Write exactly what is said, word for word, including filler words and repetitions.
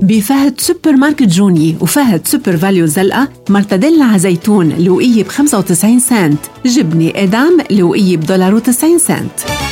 بفهد سوبر ماركت جوني وفهد سوبر فاليو زلقة مرتديلا على زيتون لوقية بخمسة وتسعين سنت، جبنة إدام لوقية بدولار وتسعين سنت.